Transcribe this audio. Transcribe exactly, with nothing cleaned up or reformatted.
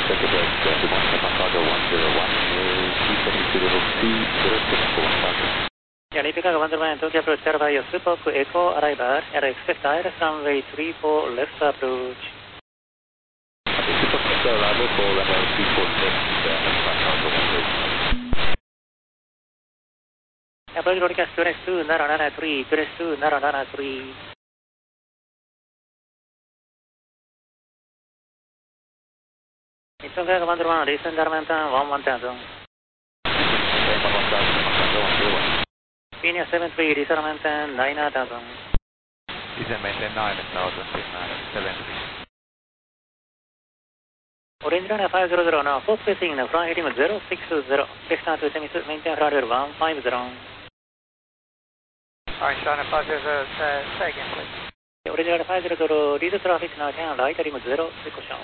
Good morning, Japan Cargo one zero one, T seventy-two level C zero six for one thousand. Yeah, Nippon Cargo one zero one, Tokyo approach, Carvalho, Super Echo arrival, and expect I R S runway three four left approach. Super Echo arrival for runway three four left, Japan Cargo one zero one. Approach broadcast two nine two zero nine three, two nine two zero nine three. Nippon Cargo one zero one, recent Darmantan one one thousand. Senior seven three, recent Darmantan nine thousand. Descent maintain nine thousand, seven three. Orange runway five zero zero now, full spacing, front heading zero six zero, Cessna two seven two, maintain runway one five zero. Orange runway five zero zero, say again please. Orange runway five zero zero, lead traffic now, turn right heading zero, caution.